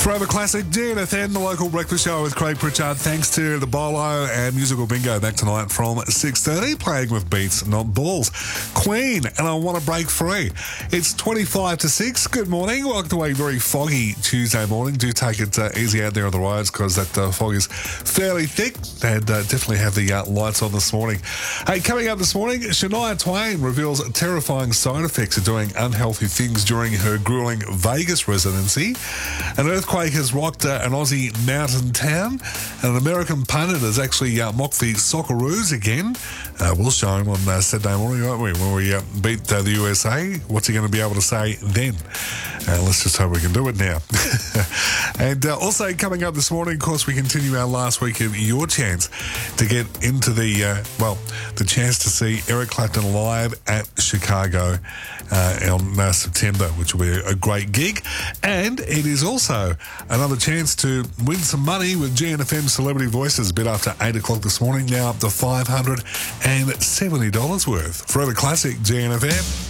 Forever Classic, DNFM, the local breakfast show with Craig Pritchard. Thanks to the Bolo and Musical Bingo back tonight from 6:30, playing with beats, not balls. Queen, and I Want to Break Free. It's 25 to 6. Good morning. Welcome to a very foggy Tuesday morning. Do take it easy out there on the roads because that fog is fairly thick, and definitely have the lights on this morning. Hey, coming up this morning, Shania Twain reveals terrifying side effects of doing unhealthy things during her grueling Vegas residency. An earthquake has rocked an Aussie mountain town, and an American pundit has actually mocked the Socceroos again. We'll show him on Saturday morning, won't we, when we beat the USA. What's he going to be able to say then? Let's just hope we can do it now. And also coming up this morning, of course, we continue our last week of your chance to get into the chance to see Eric Clapton live at Chicago on September, which will be a great gig. And it is also another chance to win some money with GNFM Celebrity Voices a bit after 8 o'clock this morning, now up to $570 worth. Forever Classic, GNFM.